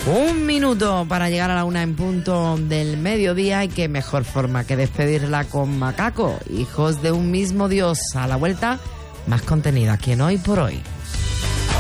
Un minuto para llegar a la 1 en punto del mediodía, y qué mejor forma que despedirla con Macaco, hijos de un mismo Dios. A la vuelta, más contenido aquí en Hoy por Hoy.